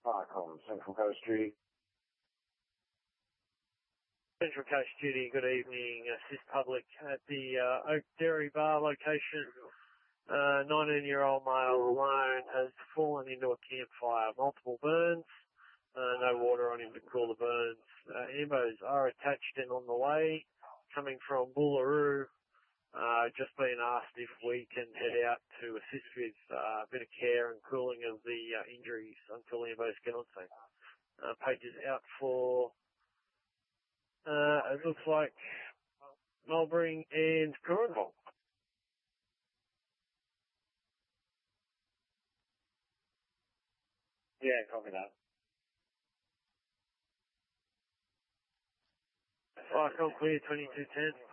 Parkholm, Central Coast Duty. Central Coast Duty, good evening. Assist public at the Oak Dairy Bar location. 19-year-old male alone has fallen into a campfire. Multiple burns. No water on him to cool the burns. Ambos are attached and on the way. Coming from Boolaroo. Just been asked if we can head out to assist with a bit of care and cooling of the injuries until ambos get on scene. Pages out for, it looks like Mulberry and Coornville. Yeah, copy that. Parkholm clear, 2210.